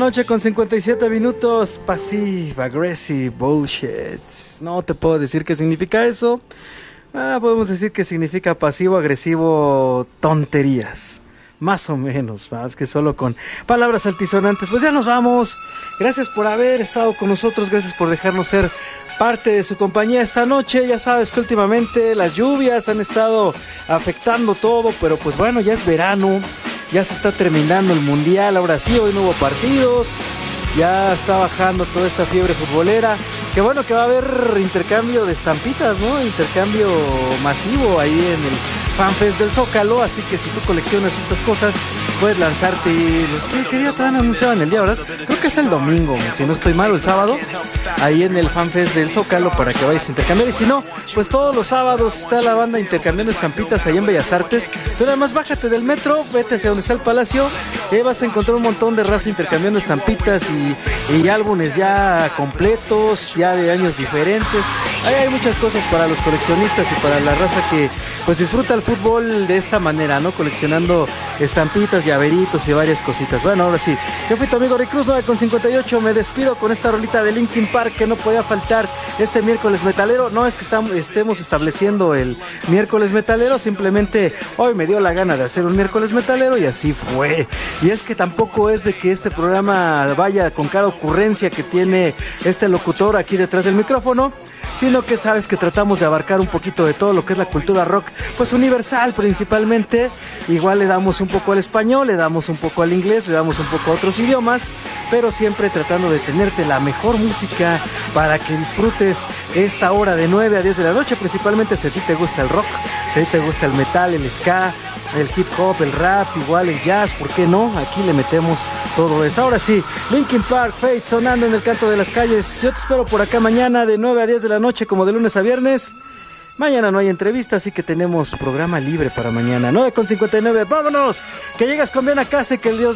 noche con 57 minutos. Passive Aggressive Bullshit. No te puedo decir qué significa eso. Podemos decir que significa pasivo agresivo tonterías. Más o menos, más que solo con palabras altisonantes. Pues ya nos vamos. Gracias por haber estado con nosotros. Gracias por dejarnos ser parte de su compañía esta noche. Ya sabes que últimamente las lluvias han estado afectando todo, pero pues bueno, ya es verano. Ya se está terminando el mundial, ahora sí, hoy no hubo partidos, ya está bajando toda esta fiebre futbolera. Qué bueno que va a haber intercambio de estampitas, ¿no? Intercambio masivo ahí en el FanFest del Zócalo, así que si tú coleccionas estas cosas, puedes lanzarte y ¿qué día te van a anunciar en el día, verdad? Creo que es el domingo, si no estoy mal, o el sábado, ahí en el FanFest del Zócalo para que vayas a intercambiar. Y si no, pues todos los sábados está la banda intercambiando estampitas ahí en Bellas Artes. Pero además bájate del metro, vete hacia donde está el Palacio, vas a encontrar un montón de raza intercambiando estampitas y álbumes ya completos, ya de años diferentes. Ahí hay muchas cosas para los coleccionistas y para la raza que pues disfruta el fútbol de esta manera, ¿no? Coleccionando estampitas, llaveritos y varias cositas. Bueno, ahora sí, yo fui tu amigo Rick Cruz, 9:58, me despido con esta rolita de Linkin Park que no podía faltar este miércoles metalero. No es que estemos estableciendo el miércoles metalero, simplemente hoy me dio la gana de hacer un miércoles metalero y así fue. Y es que tampoco es de que este programa vaya con cada ocurrencia que tiene este locutor aquí detrás del micrófono, sino que sabes que tratamos de abarcar un poquito de todo lo que es la cultura rock, pues universal principalmente. Igual le damos un poco al español, le damos un poco al inglés, le damos un poco a otros idiomas, pero siempre tratando de tenerte la mejor música para que disfrutes esta hora de 9 a 10 de la noche, principalmente si a ti te gusta el rock, si a ti te gusta el metal, el ska, el hip hop, el rap, igual el jazz, ¿por qué no? Aquí le metemos todo eso. Ahora sí, Linkin Park, Fate sonando en el canto de las calles. Yo te espero por acá mañana de 9 a 10 de la noche, como de lunes a viernes. Mañana no hay entrevista, así que tenemos programa libre para mañana. 9:59, vámonos, que llegas con bien a casa y que el Dios